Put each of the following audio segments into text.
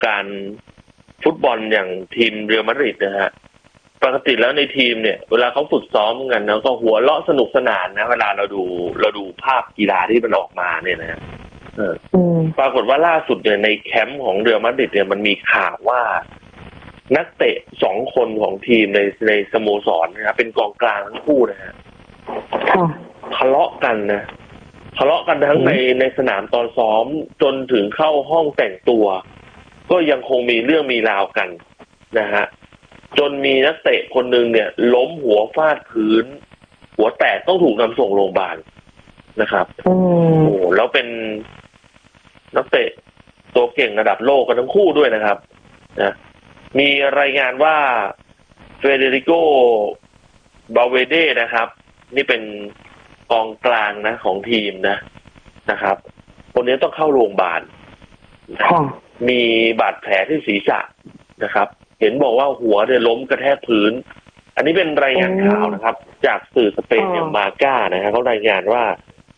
การฟุตบอลอย่างทีมเรอัลมาดริดนะฮะปกติแล้วในทีมเนี่ยเวลาเขาฝึกซ้อมกันนะก็หัวเราะสนุกสนานนะเวลาเราดูภาพกีฬาที่มันออกมาเนี่ยนะปรากฏว่าล่าสุดเนี่ยในแคมป์ของเรอัลมาดริดเนี่ยมันมีข่าวว่านักเตะ2 คนของทีมในสโมสรนะครับเป็นกองกลางทั้งคู่นะฮะทะเลาะกันทั้งในสนามตอนซ้อมจนถึงเข้าห้องแต่งตัวก็ยังคงมีเรื่องมีราวกันนะฮะจนมีนักเตะคนหนึ่งเนี่ยล้มหัวฟาดพื้นหัวแตกต้องถูกนำส่งโรงพยาบาลนะครับโอ้แล้วเป็นนักเตะตัวเก่งระดับโลกกันทั้งคู่ด้วยนะครับนะมีรายงานว่าเฟเดริโกบาเวเดนะครับนี่เป็นกองกลางนะของทีมนะครับคนนี้ต้องเข้าโรงพยาบาลมีบาดแผลที่ศีรษะนะครับเห็นบอกว่าหัวเนี่ยล้มกระแทกพื้นอันนี้เป็นรายงานข่าวนะครับจากสื่อสเปนอย่างมาก้านะครับเขารายงานว่า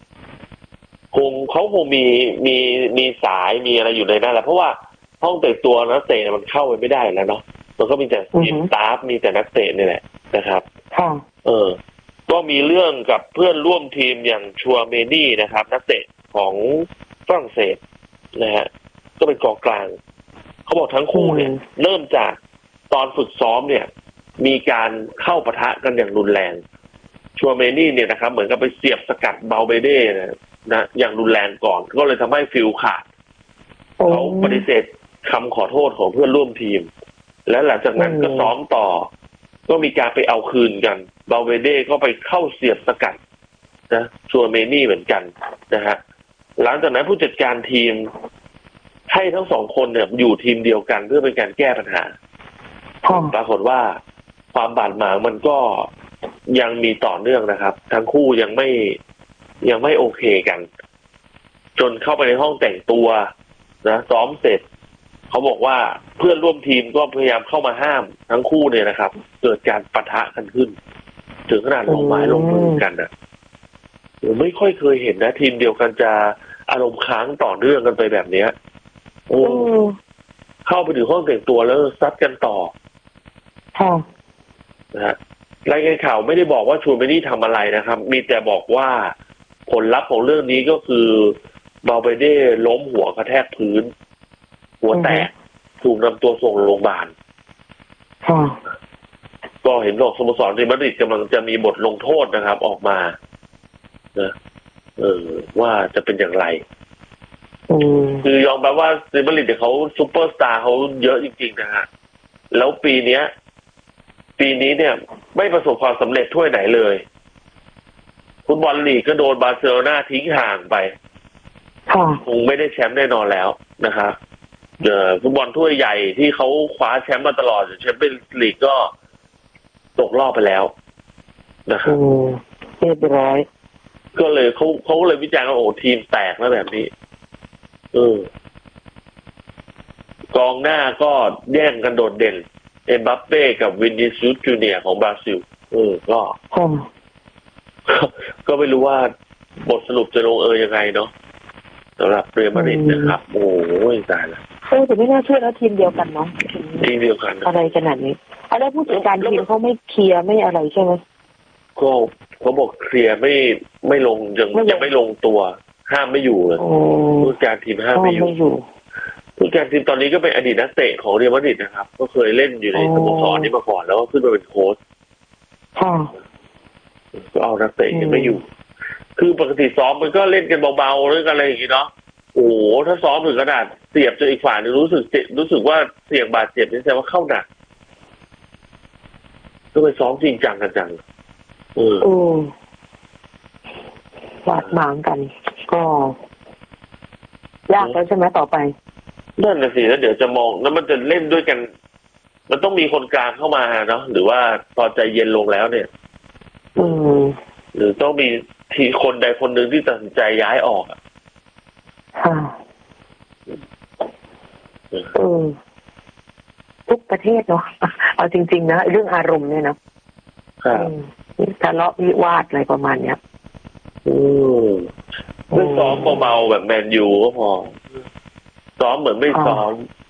เขาคงมีสายมีอะไรอยู่ในนั้นแหละเพราะว่าห้องแต่งตัวนักเตะมันเข้าไปไม่ได้แล้วเนาะมันก็มีแต่ทีมสตาฟมีแต่นักเตะนี่แหละนะครับก็มีเรื่องกับเพื่อนร่วมทีมอย่างชัวเมนี่นะครับนักเตะของฝรั่งเศสนะฮะก็เป็นกองกลางเขาบอกทั้งคู่เนี่ยเริ่มจากตอนฝึกซ้อมเนี่ยมีการเข้าปะทะกันอย่างรุนแรงชัวเมนี่เนี่ยนะครับเหมือนกับไปเสียบสกัดเบาเบเด้นะอย่างรุนแรงก่อนก็เลยทำให้ฟิลขาดเขาปฏิเสธคำขอโทษของเพื่อนร่วมทีมและหลังจากนั้นก็ซ้อมต่อก็มีการไปเอาคืนกันเบาเบเด้ก็ไปเข้าเสียบสกัดนะชัวเมนี่เหมือนกันนะฮะหลังจากนั้นผู้จัดการทีมให้ทั้ง2 คนเนี่ยอยู่ทีมเดียวกันเพื่อเป็นการแก้ปัญหาปรากฏว่าความบาดหมางมันก็ยังมีต่อเนื่องนะครับทั้งคู่ยังไม่โอเคกันจนเข้าไปในห้องแต่งตัวนะซ้อมเสร็จเขาบอกว่าเพื่อนร่วมทีมก็พยายามเข้ามาห้ามทั้งคู่เนี่ยนะครับเกิดการปะทะกันขึ้นถึงขนาดลงไม้ลงมือกันนะไม่ค่อยเคยเห็นนะทีมเดียวกันจะอารมณ์ค้างต่อเนื่องกันไปแบบเนี้ยเข้าไปถึงห้องแต่งตัวแล้วซัดกันต่อนะฮะรายงานข่าวไม่ได้บอกว่าชูเมนี่ทำอะไรนะครับมีแต่บอกว่าผลลัพธ์ของเรื่องนี้ก็คือบาเบเด้ล้มหัวกระแทกพื้นหัวแตกถูกนำตัวส่งโรงพยาบาลก็เห็นบอกสโมสรเรอัลมาดริดกำลังจะมีบทลงโทษนะครับออกมานะว่าจะเป็นอย่างไรคือยอมรับว่าเรอัลมาดริดเขาซุปเปอร์สตาร์เขาเยอะจริงๆนะฮะแล้วปีนี้เนี่ยไม่ประสบความสำเร็จถ้วยไหนเลยฟุตบอลลีกก็โดนบาร์เซโลนาทิ้งห่างไปคงไม่ได้แชมป์แน่นอนแล้วนะครับฟุตบอลถ้วยใหญ่ที่เขาคว้าแชมป์มาตลอดแชมเปี้ยนส์ลีกก็ตกรอบไปแล้วนะครับเรียบร้อยก็เลยเขาเลยวิจารณ์ว่าโอ้ทีมแตกแล้วแบบนี้กองหน้าก็แย่งกันโดดเด่นเอ็มบัปเป้กับวินิซิอุสจูเนียร์ของบราซิลก็ไม่รู้ว่าบทสรุปจะลงยังไงเนาะสำหรับเรอัลมาดริดนะครับโอ้ยตายละแต่ไม่น่าเชื่อนะทีมเดียวกันเนาะทีมเดียวกันอะไรขนาดนี้แล้วผู้จัดการทีมเขาไม่เคลียร์ไม่อะไรใช่ไหมก็เขาบอกเคลียร์ไม่ลงยังไม่ลงตัวห้ามไม่อยู่เลยผู้จัดการทีมห้ามไม่อยู่ผู้จัดการทีมตอนนี้ก็เป็นอดีตนักเตะของเรอัลมาดริดนะครับก็เคยเล่นอยู่ในสโมสรนี้มาก่อนแล้วก็ขึ้นมาเป็นโค้ชก็เอานักเตะยังไม่อยู่คือปกติซ้อมมันก็เล่นกันเบาๆหรืออะไรอย่างงี้เนาะโอ้ถ้าซ้อมถึงขนาดเสียบจนอีกฝ่ายนึงรู้สึกว่าเสี่ยงบาดเจ็บนี่แสดงว่าเข้าหนักก็ไปซ้อมจริงจังกันจังบาดหมางกันก็ยากแล้วใช่ไหมต่อไปนั่นน่ะสิแล้วเดี๋ยวจะมองแล้วมันจะเล่นด้วยกันมันต้องมีคนกลางเข้ามาเนาะหรือว่าพอใจเย็นลงแล้วเนี่ยหรือต้องมีทีคนใดคนหนึ่งที่ตัดสินใจย้ายออกทุกประเทศเนาะเอาจริงๆนะเรื่องอารมณ์เนี่ยนะทะเลาะวิวาทอะไรประมาณเนี้ยเรื่องซ้อมเบาๆแบบแมนยูก็พอซ้อมเหมือนไม่ซ้อม